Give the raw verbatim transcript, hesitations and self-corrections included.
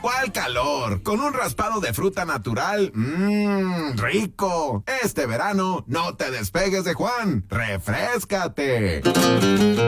¿Cuál calor? Con un raspado de fruta natural, mmm, rico. Este verano no te despegues de Juan, refréscate.